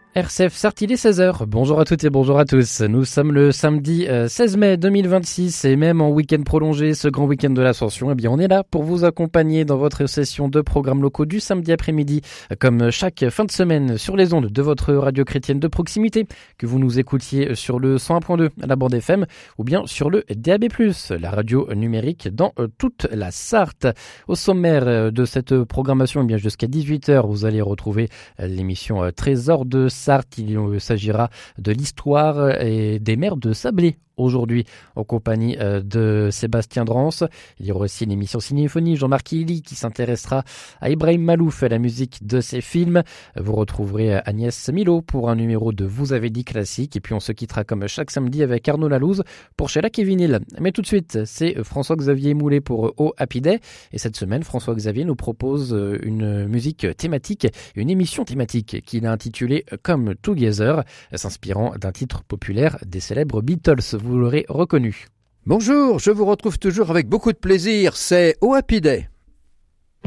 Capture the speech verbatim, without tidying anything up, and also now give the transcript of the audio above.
R C F Sarthe, il est seize heures. Bonjour à toutes et bonjour à tous. Nous sommes le samedi seize mai deux mille vingt-six et même en week-end prolongé, ce grand week-end de l'Ascension, eh bien on est là pour vous accompagner dans votre session de programmes locaux du samedi après-midi, comme chaque fin de semaine sur les ondes de votre radio chrétienne de proximité, que vous nous écoutiez sur le cent un point deux à la bande F M ou bien sur le D A B plus, la radio numérique dans toute la Sarthe. Au sommaire de cette programmation, eh bien jusqu'à dix-huit heures, vous allez retrouver l'émission Trésor de Sarthe. Il s'agira de l'histoire et des mers de Sablé aujourd'hui en compagnie de Sébastien Drance. Il y aura aussi l'émission Cinéphonie, Jean-Marc Illy qui s'intéressera à Ibrahim Malouf et la musique de ses films. Vous retrouverez Agnès Milo pour un numéro de Vous avez dit classique. Et puis on se quittera comme chaque samedi avec Arnaud Lalouse pour Sheila et Vinyle. Mais tout de suite, c'est François-Xavier Moulet pour Oh Happy Day. Et cette semaine, François-Xavier nous propose une musique thématique, une émission thématique qu'il a intitulée Come Together, s'inspirant d'un titre populaire des célèbres Beatles. Vous l'aurez reconnu. Bonjour, je vous retrouve toujours avec beaucoup de plaisir, c'est Oh Happy Day.